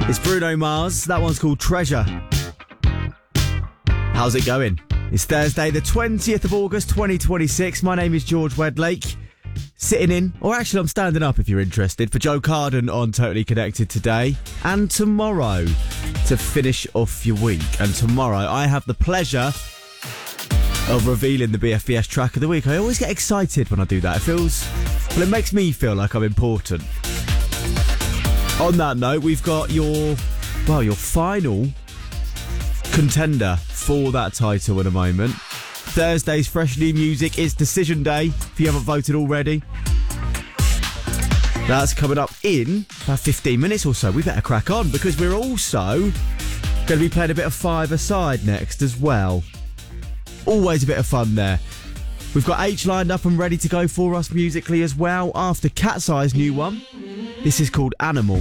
It's Bruno Mars. That one's called Treasure. How's it going? It's Thursday, the 20th of August, 2026. My name is George Wedlake. Sitting in, or actually I'm standing up if you're interested, for Joe Carden on Totally Connected today and tomorrow to finish off your week. And tomorrow I have the pleasure of revealing the BFBS track of the week. I always get excited when I do that. It makes me feel like I'm important. On that note, we've got your final contender for that title in a moment. Thursday's Fresh New Music is Decision Day, if you haven't voted already. That's coming up in about 15 minutes or so. We better crack on because we're also going to be playing a bit of five-a-side next as well. Always a bit of fun there. We've got H lined up and ready to go for us musically as well after Cat's Eye's new one. This is called Animal.